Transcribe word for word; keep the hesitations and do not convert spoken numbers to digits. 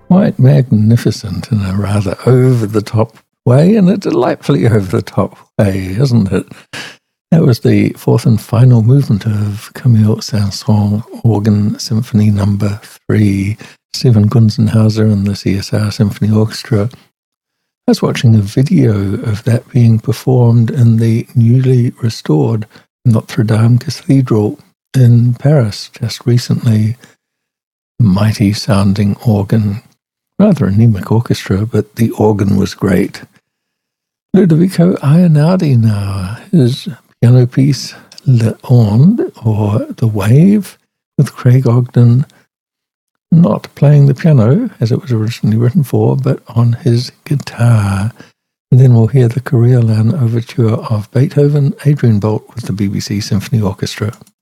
quite magnificent in a rather over-the-top way, and a delightfully over-the-top way, isn't it? That was the fourth and final movement of Camille Saint-Saëns Organ Symphony Number Three, Stephen Gunzenhauser and the C S R Symphony Orchestra. I was watching a video of that being performed in the newly restored Notre Dame Cathedral in Paris just recently. Mighty sounding organ. Rather anemic orchestra, but the organ was great. Ludovico Einaudi now, his piano piece Le Onde, or The Wave, with Craig Ogden not playing the piano, as it was originally written for, but on his guitar. And then we'll hear the Coriolan Overture of Beethoven, Adrian Bolt with the B B C Symphony Orchestra.